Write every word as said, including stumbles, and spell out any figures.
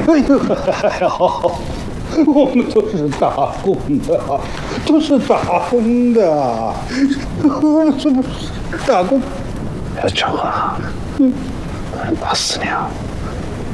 哎呦，还好，我们都是打工的，都是打工的，我们这不是打工。 小陈啊，嗯，打死你啊！